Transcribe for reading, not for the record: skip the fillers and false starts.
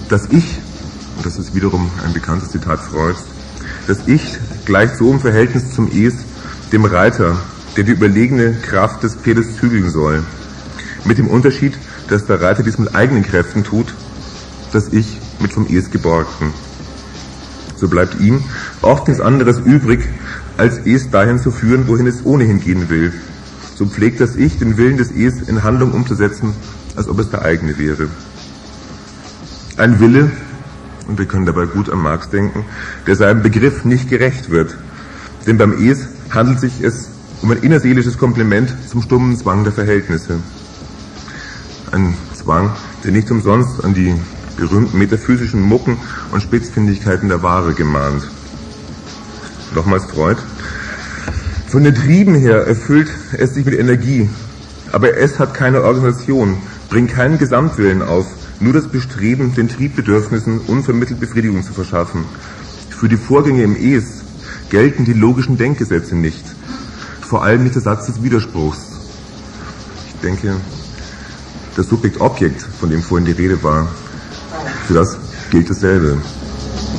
Das Ich, und das ist wiederum ein bekanntes Zitat Freuds, das Ich gleicht so im Verhältnis zum Es dem Reiter, der die überlegene Kraft des Pferdes zügeln soll. Mit dem Unterschied, dass der Reiter dies mit eigenen Kräften tut, das Ich mit vom Es Geborgten. So bleibt ihm oft nichts anderes übrig, als Es dahin zu führen, wohin es ohnehin gehen will. So pflegt das Ich, den Willen des Es in Handlung umzusetzen, als ob es der eigene wäre. Ein Wille, und wir können dabei gut an Marx denken, der seinem Begriff nicht gerecht wird. Denn beim Es handelt sich es um ein innerseelisches Komplement zum stummen Zwang der Verhältnisse. Ein Zwang, der nicht umsonst an die berühmten metaphysischen Mucken und Spitzfindigkeiten der Ware gemahnt. Nochmals Freud. Von den Trieben her erfüllt es sich mit Energie, aber es hat keine Organisation, bringt keinen Gesamtwillen auf, nur das Bestreben, den Triebbedürfnissen unvermittelt Befriedigung zu verschaffen. Für die Vorgänge im Es gelten die logischen Denkgesetze nicht, vor allem nicht der Satz des Widerspruchs. Ich denke, das Subjekt-Objekt, von dem vorhin die Rede war, für das gilt dasselbe.